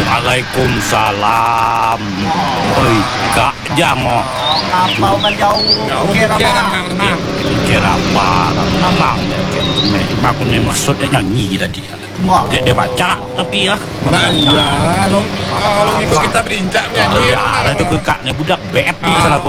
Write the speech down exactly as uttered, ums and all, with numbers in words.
Waalaikumsalam. Oi, Kak Jamo. Apa kan jauh? Kira apa? Kira apa? Memang. Aku ni maksudnya nyanyi tadi. Dia, dia baca tapi ya. Baca. Kalau ikut kita berincak nyanyi. Ya, itu kekaknya budak beb.